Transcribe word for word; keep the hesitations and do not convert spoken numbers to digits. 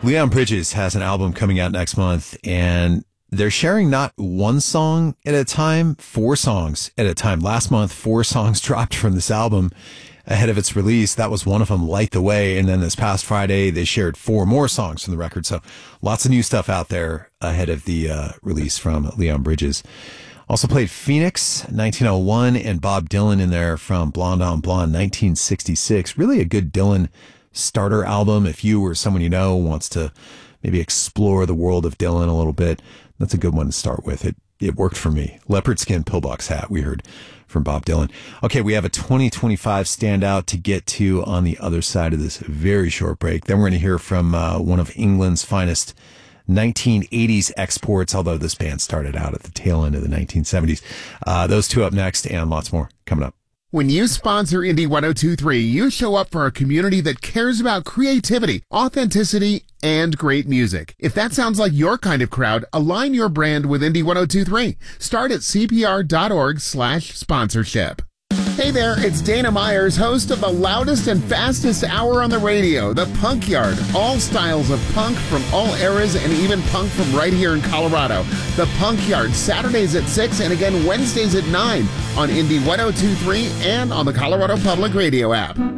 Leon Bridges has an album coming out next month, and they're sharing not one song at a time, four songs at a time. Last month, four songs dropped from this album ahead of its release. That was one of them, Light the Way. And then this past Friday, they shared four more songs from the record. So lots of new stuff out there ahead of the uh, release from Leon Bridges. Also played Phoenix, nineteen oh one, and Bob Dylan in there from Blonde on Blonde, nineteen sixty-six. Really a good Dylan starter album. If you or someone you know wants to maybe explore the world of Dylan a little bit, that's a good one to start with. It it worked for me. Leopard Skin Pillbox Hat, we heard from Bob Dylan. Okay, we have a twenty twenty-five standout to get to on the other side of this very short break. Then we're going to hear from uh, one of England's finest nineteen eighties exports, although this band started out at the tail end of the nineteen seventies. Uh, those two up next, and lots more coming up. When you sponsor Indie ten twenty-three, you show up for a community that cares about creativity, authenticity, and great music. If that sounds like your kind of crowd, align your brand with Indie ten twenty-three. Start at cpr.org slash sponsorship. Hey there, it's Dana Myers, host of the loudest and fastest hour on the radio, The Punk Yard. All styles of punk from all eras and even punk from right here in Colorado. The Punk Yard, Saturdays at six and again Wednesdays at nine on Indie ten twenty-three and on the Colorado Public Radio app.